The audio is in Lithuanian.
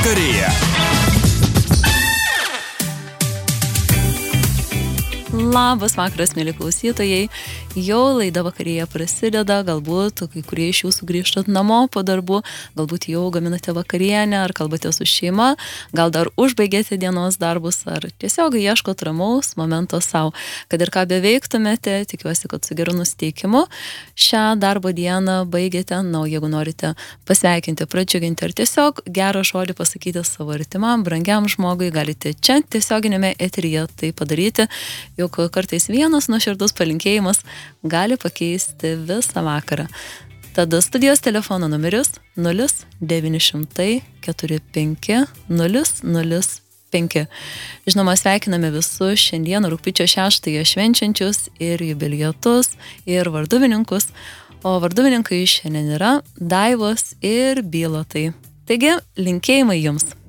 vakarėje. Labas vakaras, mėly klausytojai. Jau laida vakarėje prasideda, galbūt kai kurie iš jūsų grįžtat namo po darbų, galbūt jau gaminate vakarienę ar kalbate su šeima, gal dar užbaigėte dienos darbus ar tiesiog ieškot ramaus momento savo. Kad ir ką beveiktumėte, tikiuosi, kad su geru nusiteikimu šią darbo dieną baigėte. Na, jeigu norite pasveikinti, pradžiuginti ar tiesiog gerą žodį pasakyti savo artimam, brangiam žmogui, galite čia tiesioginėme eteryje tai padaryti. Juk kartais vienas nuoširdus palinkėjimas gali pakeisti visą vakarą. Tada studijos telefono numeris 0900 45 005. Žinoma, sveikiname visus šiandien rugpjūčio 6-ąją švenčiančius ir jubiliatus, ir varduvininkus. O varduvininkai šiandien yra Daivos ir Bylotai. Taigi, linkėjimai jums.